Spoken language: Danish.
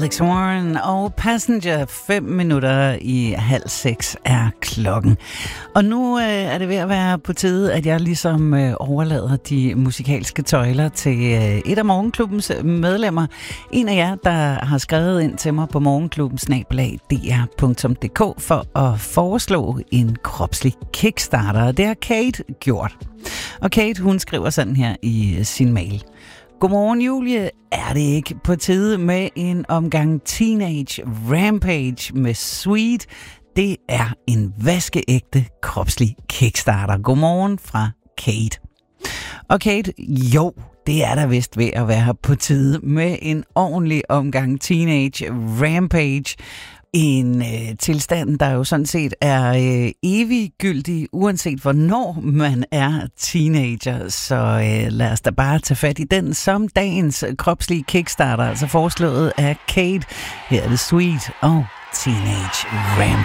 Alex Warren og Passenger. 5 minutter i 5:30 er klokken. Og nu er det ved at være på tide, at jeg ligesom overlader de musikalske tøjler til et af Morgenklubbens medlemmer. En af jer, der har skrevet ind til mig på morgenklubben@dr.dk for at foreslå en kropslig kickstarter. Det har Kate gjort. Og Kate, hun skriver sådan her i sin mail. Godmorgen, Julie. Er det ikke på tide med en omgang Teenage Rampage med Sweet? Det er en vaskeægte kropslig kickstarter. Godmorgen fra Kate. Og Kate, jo, det er der vist ved at være på tide med en ordentlig omgang Teenage Rampage. En tilstand, der jo sådan set er eviggyldig, uanset hvornår man er teenager. Så lad os da bare tage fat i den som dagens kropslige kickstarter, altså foreslået af Kate. Her er det Sweet og Teenage Rampage.